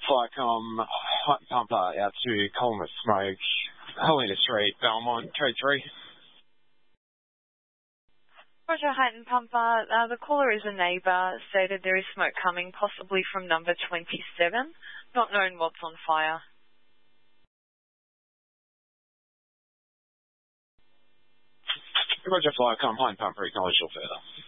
Flycom, hot pumper out to column of smoke, Helena Street, Belmont, code 3. Roger, height and pumper. The caller is a neighbour, stated there is smoke coming, possibly from number 27. Not known what's on fire. Roger, Flycom, height and pumper, acknowledged all further.